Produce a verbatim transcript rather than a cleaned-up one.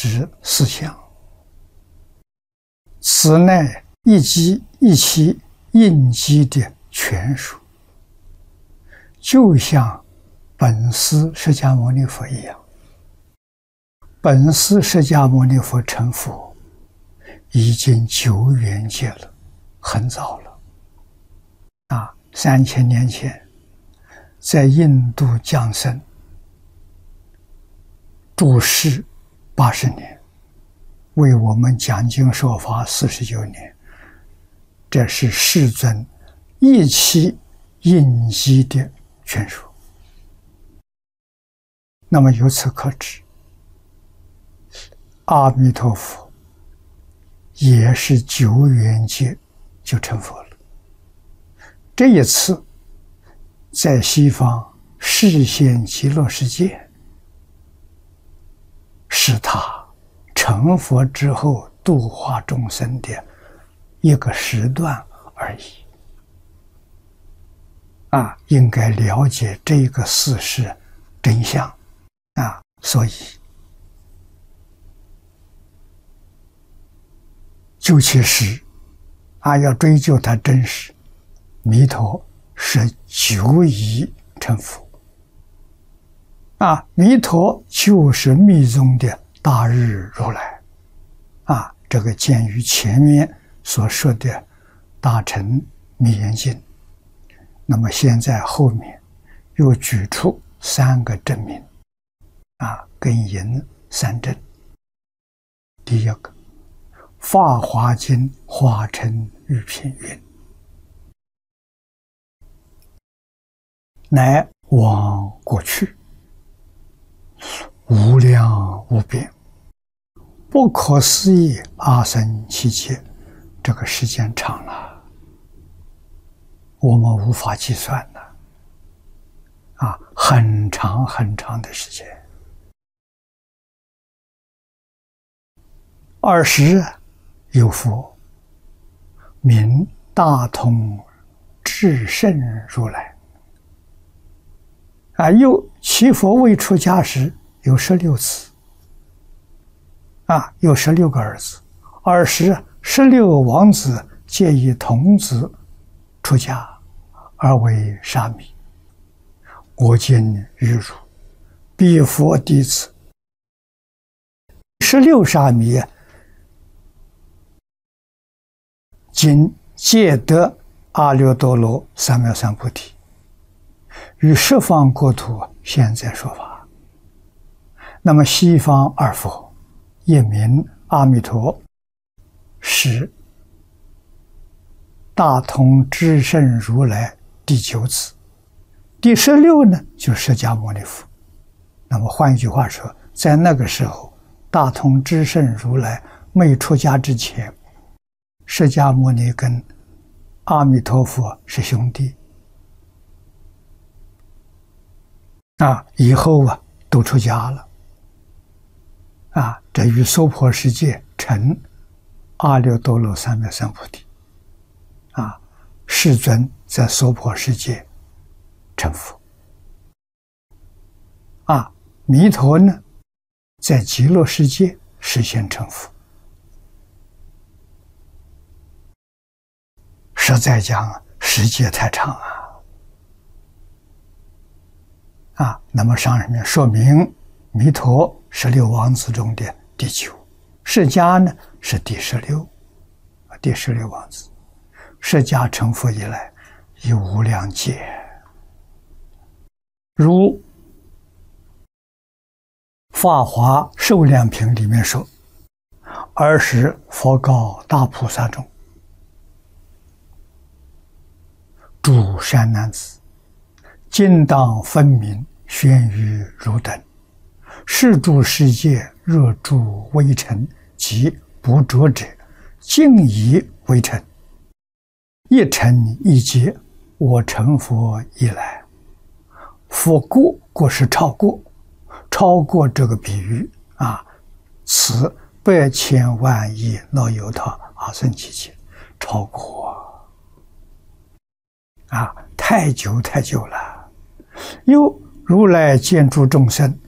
之四相，此乃一机一期应机的权术，就像本师释迦牟尼佛一样。本师释迦牟尼佛成佛已经久远劫了，很早了啊，三千年前在印度降生，住世八十年，为我们讲经说法四十九年，这是世尊一期应机的权术。那么由此可知，阿弥陀佛也是久远劫就成佛了。这一次在西方示现极乐世界，是他成佛之后度化众生的一个时段而已。啊，应该了解这个事实真相啊，所以究其实啊，要追究它真实，弥陀是久已成佛啊，弥陀就是密宗的大日如来啊，这个鉴于前面所说的大乘密严经，那么现在后面又举出三个证明啊，跟引三证。第一个，法华经华称玉品云，乃往过去无量无边不可思议阿僧祇劫，这个时间长了，我们无法计算的啊，很长很长的时间。二十有佛名大通至圣如来啊，又其佛未出家时有十六子啊，有十六个儿子，二十十六王子皆以童子出家而为沙弥。我今欲汝彼佛弟子十六沙弥，今皆得阿耨多罗三藐三菩提，于十方国土现在说法。那么西方二佛一名阿弥陀，是大通至圣如来第九子，第十六呢就释迦牟尼佛。那么换一句话说，在那个时候大通至圣如来没出家之前，释迦牟尼跟阿弥陀佛是兄弟啊，以后啊都出家了啊，这于娑婆世界成阿耨多罗三藐三菩提啊，世尊在娑婆世界成佛啊，弥陀呢在极乐世界实现成佛。实在讲时间太长啊啊，那么上面说明弥陀十六王子中的第九，释迦呢是第十六，第十六王子。释迦成佛以来有无量劫，如法华寿量品里面说，尔时佛告大菩萨众：诸善男子，今当分明宣于汝等，是诸世界若诸微尘及不着者，尽以为尘。一尘一劫，我成佛以来，佛过过是超过，超过这个比喻啊，此百千万亿老有他阿僧祇劫，超过啊，太久太久了。又如来见诸众生，